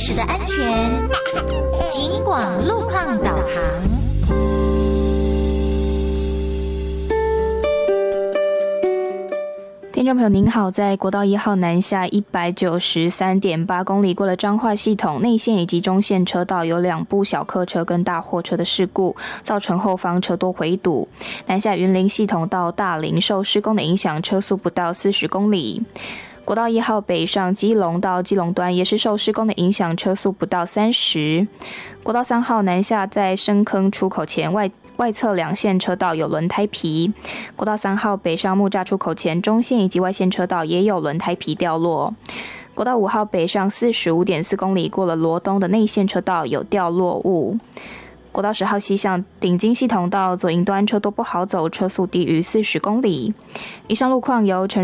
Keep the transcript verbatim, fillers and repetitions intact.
时的安全。警广路况导航。听众朋友您好，在国道一号南下一百九十三点八公里过了彰化系统内线以及中线车道有两部小客车跟大货车的事故，造成后方车多回堵。南下云林系统到大林受施工的影响，车速不到四十公里。国道一号北上基隆到基隆端也是受施工的影响，车速不到三十。国道三号南下在深坑出口前外外侧两线车道有轮胎皮。国道三号北上木栅出口前中线以及外线车道也有轮胎皮掉落。国道五号北上 四十五点四公里过了罗东的内线车道有掉落物。国道十号西向顶金系统到左营端车多不好走，车速低于四十公里。以上路况由陈